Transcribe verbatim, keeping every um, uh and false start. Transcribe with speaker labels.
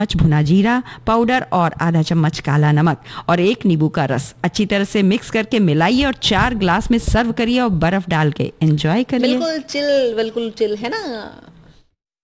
Speaker 1: चम्मच भुना जीरा पाउडर और आधा चम्मच काला नमक और एक नींबू का रस अच्छी तरह से मिक्स करके मिलाइए और चार ग्लास में सर्व करिए और बर्फ डाल के एंजॉय करिए।
Speaker 2: बिल्कुल चिल, बिल्कुल चिल है ना।